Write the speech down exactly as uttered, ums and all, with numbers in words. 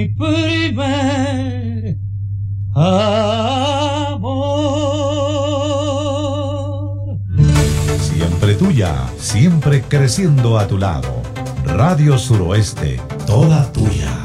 mi primer amor. Siempre tuya, siempre creciendo a tu lado. Radio Suroeste, toda tuya.